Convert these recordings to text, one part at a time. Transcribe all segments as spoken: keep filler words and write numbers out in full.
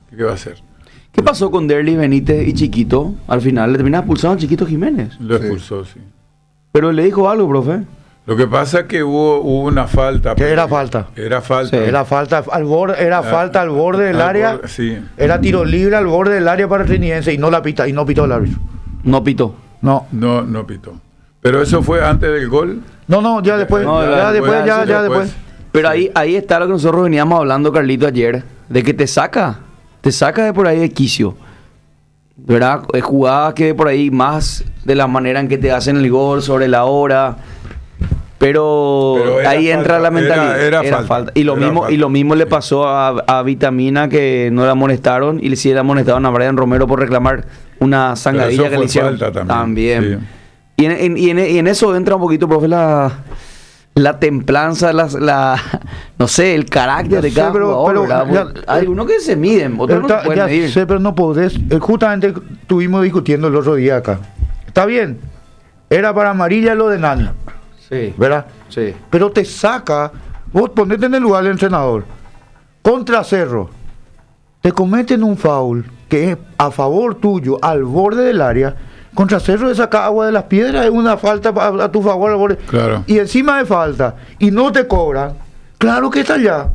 ¿Qué va a hacer? ¿Qué pasó con Derlis Benítez y Chiquito? Al final le termina expulsando a Chiquito Jiménez. Lo expulsó, sí. sí. Pero le dijo algo, profe. Lo que pasa es que hubo, hubo una falta. ¿Qué era falta? Era falta. Sí, era falta al borde, era Ah, falta al borde del al área. borde, sí. Era tiro libre al borde del área para el Trinidense y no la pita, y no pitó el árbitro. No pitó. No. No, no pitó. Pero eso fue antes del gol. No, no, ya después, No, ya, ya después, después, ya, ya después. después. Pero ahí, ahí está lo que nosotros veníamos hablando, Carlito, ayer, de que te saca, te saca de por ahí de quicio. ¿Verdad? Es jugada que por ahí más de la manera en que te hacen el gol sobre la hora. Pero, Pero ahí falta, entra la mentalidad. Era, era falta, Y lo era mismo falta. y lo mismo le pasó a, a Vitamina, que no la amonestaron, y le sí le amonestaron a Brian Romero por reclamar una zangadilla eso que fue le hicieron. falta también, También. Y, en, en- y, en, y en eso entra un poquito, profe, la, la templanza, la, la no sé, el carácter de Ya cada sé, pero- jugador. pero ¿verdad? ya- Hay unos que se miden, otros no Está- se pueden ya medir. sé, pero no podés. eh, Justamente estuvimos discutiendo el otro día acá. Está bien. Era para amarilla lo de Nani, Sí, ¿verdad? sí. Pero te saca, vos ponete en el lugar del entrenador. Contra Cerro, te cometen un foul que es a favor tuyo, al borde del área. Contra Cerro de sacar agua de las piedras es una falta a, a tu favor al borde. Claro. Y encima de falta, y no te cobran, claro que está allá.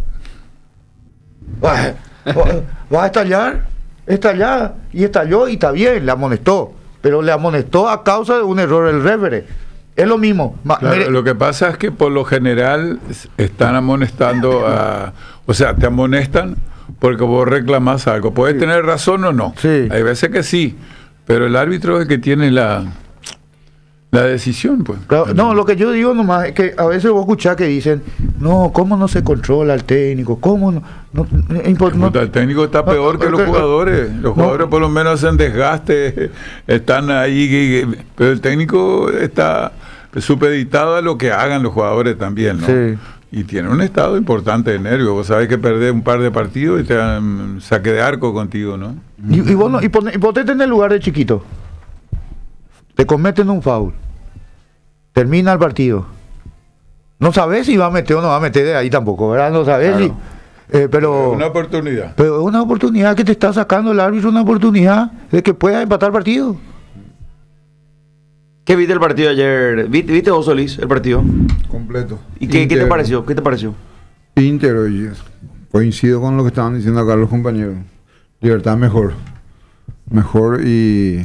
Va, va- va a estallar, estallá, y estalló y está bien, le amonestó. Pero le amonestó a causa de un error del refere. Es lo mismo. Ma- Claro, mire- lo que pasa es que por lo general s- están amonestando a... O sea, te amonestan porque vos reclamás algo. Puedes tener razón o no. Sí. Hay veces que sí, pero el árbitro es el que tiene la, la decisión, pues. Claro, no, lo que yo digo nomás es que a veces vos escuchás que dicen, no, ¿cómo no se controla el técnico? ¿Cómo no? no, no, es impor- no- Puta, el técnico está no, peor que no, los no, jugadores. Los no. jugadores por lo menos hacen desgaste, están ahí, que- que- pero el técnico está supeditado a lo que hagan los jugadores también, ¿no? Sí. Y tiene un estado importante de nervios. Vos sabés que perdés un par de partidos y te dan saque de arco contigo, ¿no? Y, y vos no- y pone- y ponete en el lugar de Chiquito. Te cometen un foul. Termina el partido. No sabes si va a meter o no va a meter de ahí tampoco, ¿verdad? No sabes Claro. si. eh, pero, Una oportunidad. pero es una oportunidad que te está sacando el árbitro, una oportunidad de que puedas empatar el partido. ¿Qué viste el partido ayer? ¿Viste, viste vos, Solís, el partido? Completo. ¿Y qué, qué te Íntegro. pareció? ¿Qué te pareció? Íntegro, y coincido con lo que estaban diciendo acá los compañeros. Libertad mejor. Mejor y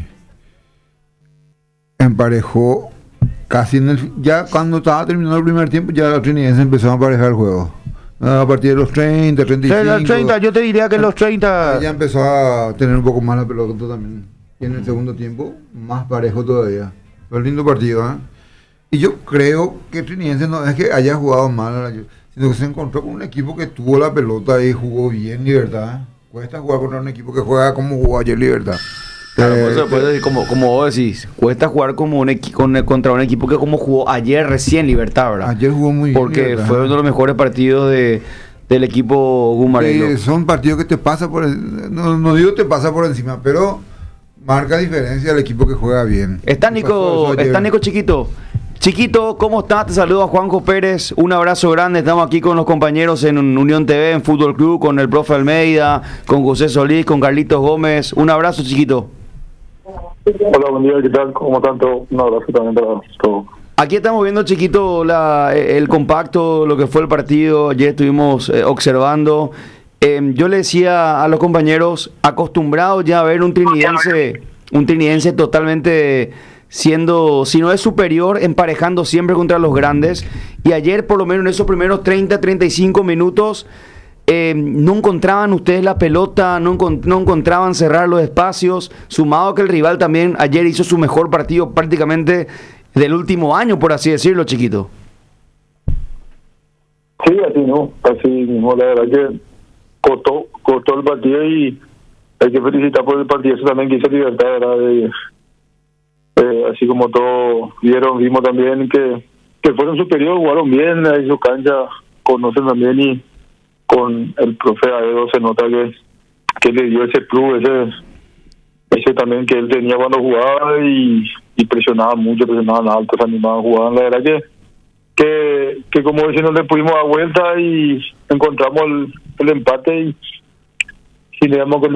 emparejó casi en el... Ya cuando estaba terminando el primer tiempo, ya la Trinidense empezó a emparejar el juego. A partir de los treinta, treinta y cinco... De los treinta, yo te diría que los treinta. Ya empezó a tener un poco más la pelota también. Y en el segundo tiempo, más parejo todavía. Fue un lindo partido, ¿eh? Y yo creo que Trinidense no es que haya jugado mal, sino que se encontró con un equipo que tuvo la pelota y jugó bien, Libertad. Cuesta jugar contra un equipo que juega como jugó ayer, Libertad. Claro, Eh, por eso, por eso, como, como vos decís, cuesta jugar como un equi- con, contra un equipo que como jugó ayer recién Libertad, ¿verdad? Ayer jugó muy bien. Porque Libertad. fue uno de los mejores partidos de, del equipo gumarelo. Eh, son partidos que te pasa por el- no, no digo te pasa por encima, pero marca diferencia el equipo que juega bien. Está Y pasó Nico, eso ayer. está Nico Chiquito. Chiquito, ¿cómo estás? Te saluda Juanjo Pérez. Un abrazo grande. Estamos aquí con los compañeros en Unión T V, en Fútbol Club, con el profe Almeida, con José Solís, con Carlitos Gómez. Un abrazo, Chiquito. Hola, buen día, ¿qué tal? ¿Cómo tanto? Un abrazo también para todos. Aquí estamos viendo, Chiquito, la, el compacto, lo que fue el partido. Ayer estuvimos eh, observando. Eh, yo le decía a los compañeros, acostumbrados ya a ver un trinidense, un trinidense totalmente siendo, si no es superior, emparejando siempre contra los grandes. Y ayer, por lo menos en esos primeros treinta, treinta y cinco minutos, eh, no encontraban ustedes la pelota, no, encont- no encontraban cerrar los espacios, sumado a que el rival también ayer hizo su mejor partido prácticamente del último año, por así decirlo, Chiquito. Sí, así no, así mismo, la verdad que costó, costó el partido y hay que felicitar por el partido, eso también que hizo Libertad, ¿verdad? De, eh, así como todos vieron, vimos también que, que fueron superiores, jugaron bien en su cancha, conocen también y con el profe Aedo se nota que, que le dio ese plus, ese, ese también que él tenía cuando jugaba y, y presionaba mucho, presionaban alto, se animaban, jugaban, la verdad que que, que como diciendo le pudimos dar vuelta y encontramos el, el empate y, y le damos con